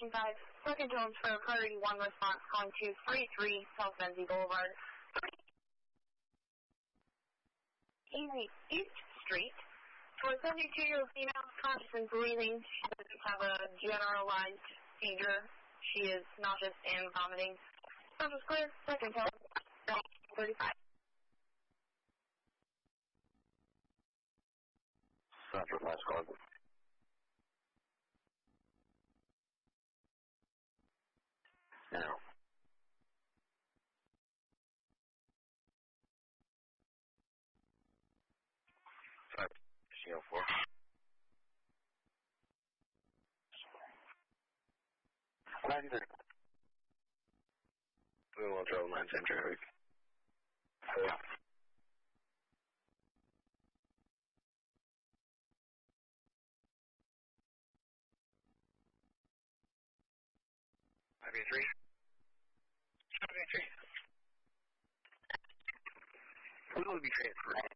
5, Second Jones for Priority 1 response calling to 33 South Benzie Boulevard, 88th Street. For a 72-year-old female, conscious and breathing. She doesn't have a generalized seizure. She is nauseous and vomiting. Central Square, Second Jones, 35. Central, last call. Now. 5, CO4. Line 3. We will drill 9 same traffic. Yeah. IB3. IB3. Who will be transferred?